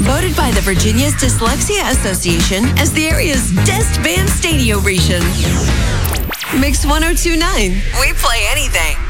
Voted by the Virginia's Dyslexia Association as the area's best band stereo region. Mix 102.9. We play anything.